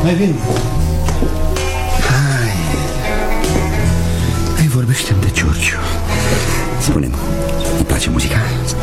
Mai vin. Hai, vorbește-mi de Giorgio. Spune-mi, îi place muzica?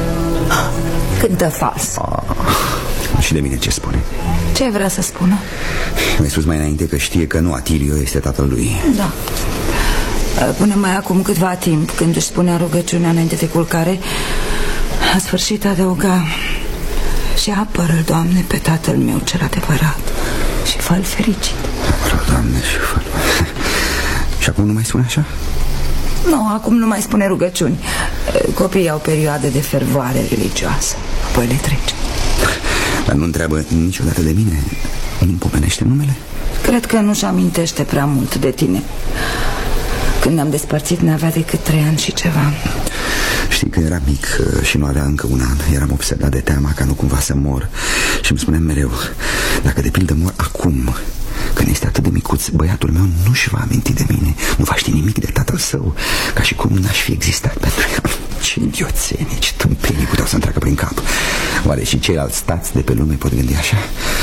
Cântă fals. Și de mine ce spune? Ce vrea să spună? Mi-ai spus mai înainte că știe că nu Atilio este tatăl lui. Da. Până mai acum câtva timp, când își spunea rugăciunea înainte de culcare, la sfârșit adăuga: și apără-l, Doamne, pe tatăl meu cel adevărat și fă-l fericit. Apără-l, Doamne, și fă-l. Și acum nu mai spune așa? Nu, acum nu mai spune rugăciuni. Copiii au perioade de fervoare religioasă, apoi le trece. Dar nu întreabă niciodată de mine? Nu-mi pomenește numele? Cred că nu-și amintește prea mult de tine. Când ne-am despărțit n-avea decât 3 ani și ceva. Știi, când eram mic și nu avea încă un an, eram obsedat de teama ca nu cumva să mor. Și îmi spuneam mereu: dacă de pildă mor acum, când este atât de micuț, băiatul meu nu-și va aminti de mine, nu va ști nimic de tatăl său, ca și cum n-aș fi existat pentru el. Ce idioțenie, ce tâmpenii puteau să-mi treacă prin cap. Oare și ceilalți stați de pe lume pot gândi așa?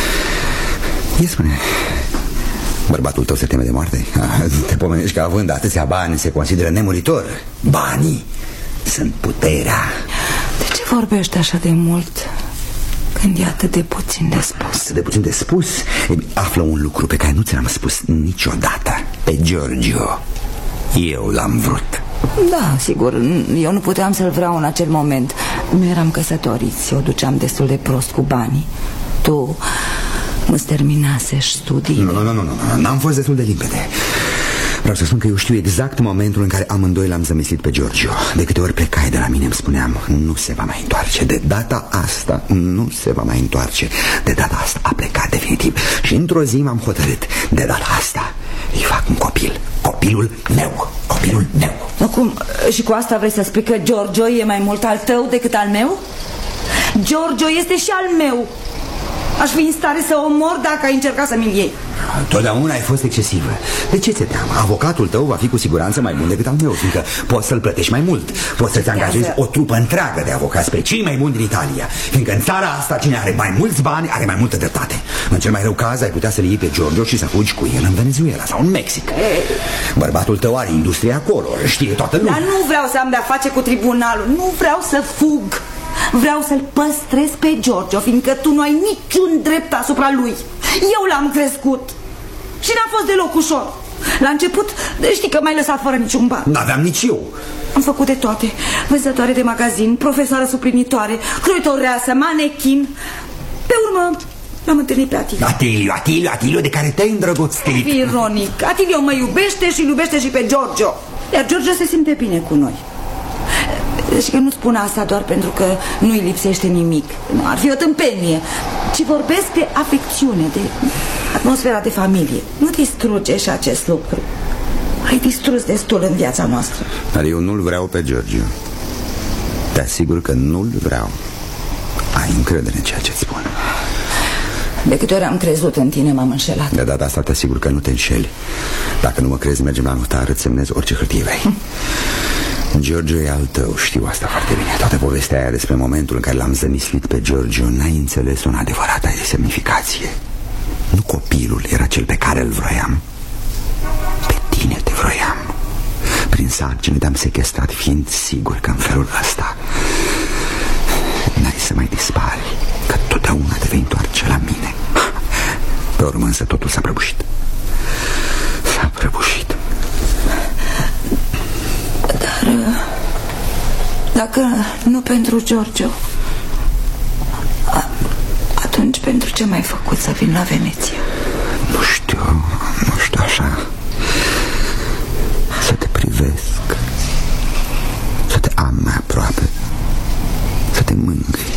Ia spune, bărbatul tău se teme de moarte? Te pomenești că având atâția bani se consideră nemuritor. Banii sunt puterea. De ce vorbești așa de mult când e atât de puțin de spus? Atât de puțin de spus? Află un lucru pe care nu ți l-am spus niciodată. Pe Giorgio eu l-am vrut. Da, sigur, eu nu puteam să-l vreau în acel moment. Nu eram căsătoriți, o duceam destul de prost cu banii. Tu nu-ți terminasești studiile. Nu, n-am fost destul de limpede. Vreau să spun că eu știu exact momentul în care amândoi l-am zămislit pe Giorgio. De câte ori plecai de la mine îmi spuneam: nu se va mai întoarce. De data asta nu se va mai întoarce. De data asta a plecat definitiv. Și într-o zi m-am hotărât: de data asta îi fac un copil. Copilul meu. Copilul meu. Acum, și cu asta vrei să spui că Giorgio e mai mult al tău decât al meu? Giorgio este și al meu. Aș fi în stare să omor dacă ai încercat să-mi iei. Totdeauna ai fost excesivă. De ce ți-e teamă? Avocatul tău va fi cu siguranță mai bun decât al meu, fiindcă poți să-l plătești mai mult. Poți să-ți angajezi o trupă întreagă de avocați pe cei mai buni din Italia, fiindcă în țara asta cine are mai mulți bani are mai multă dreptate. În cel mai rău caz ai putea să-l iei pe Giorgio și să fugi cu el în Venezuela sau în Mexic. Bărbatul tău are industrie acolo, știe toată lumea. Dar nu vreau să am de-a face cu tribunalul. Nu vreau să fug. Vreau să-l păstrez pe Giorgio, fiindcă tu nu ai niciun drept asupra lui. Eu l-am crescut și n-a fost deloc ușor. La început știi că m-ai lăsat fără niciun ban. N-aveam nici eu. Am făcut de toate: vânzătoare de magazin, profesoară suplinitoare, croitoreasă, manechin. Pe urmă l-am întâlnit pe Atilio. Atilio de care te-ai îndrăgostit. Ironic, Atilio mă iubește și iubește și pe Giorgio. Iar Giorgio se simte bine cu noi. Deci că nu spun asta doar pentru că nu-i lipsește nimic. Nu, ar fi o tâmpenie. Ci vorbesc de afecțiune, de atmosfera de familie. Nu distruge și acest lucru. Ai distrus destul în viața noastră. Dar eu nu-l vreau pe Giorgio. Te asigur că nu-l vreau. Ai încredere în ceea ce-ți spun. De câte ori am crezut în tine, m-am înșelat. De data asta te asigur că nu te înșeli. Dacă nu mă crezi, mergem la notar, îți semnezi orice hârtie vrei. Giorgio e al tău, știu asta foarte bine. Toată povestea aia despre momentul în care l-am zămislit pe Giorgio, n-ai înțeles în adevărata ei semnificație. Nu copilul era cel pe care îl vroiam. Pe tine te vroiam. Prin sarcine te-am sechestrat, fiind sigur că în felul ăsta n-ai să mai dispari, că totdeauna te vei întoarce la mine. Pe urmă însă totul s-a prăbușit. S-a prăbușit. Dar dacă nu pentru Giorgio, atunci pentru ce m-ai făcut să vin la Veneția? Nu știu așa. Să te privesc, să te am mai aproape, să te mângâi.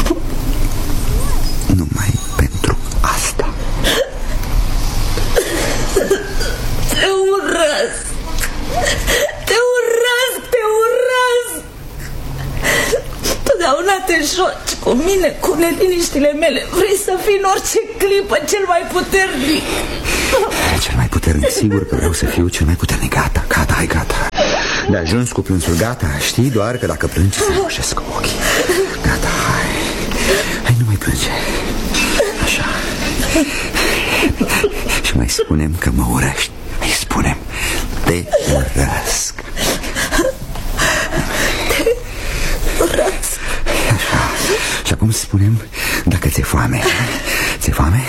Numai pentru asta. Te urăsc. Totdeauna te joci cu mine, cu neliniștile mele. Vrei să fii în orice clipă cel mai puternic. Cel mai puternic, sigur că vreau să fiu cel mai puternic. Gata. De ajuns cu plânsul, gata. Știi doar că dacă plângi să roșesc ochii. Gata, hai, nu mai plânge. Așa. Hai, spunem că mă urăști. Hai, spunem, te urăsc. Te urăsc. Așa. Și acum spunem dacă ți-e foame. Ți-e foame?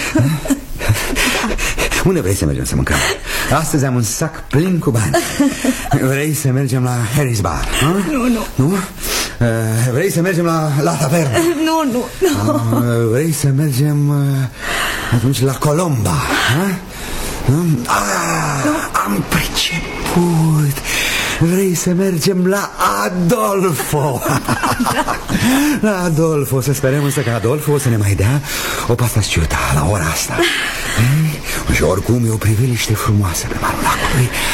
Unde vrei să mergem să mâncăm? Astăzi am un sac plin cu bani. Vrei să mergem la Harry's Bar? Nu? Vrei să mergem la tavernă? Nu. Vrei să mergem atunci la Colomba? Am priceput. Vrei să mergem la Adolfo? La Adolfo. Să sperăm însă că Adolfo o să ne mai dea o pasta sciuta la ora asta. Și oricum e o priveliște frumoasă pe malul lacului.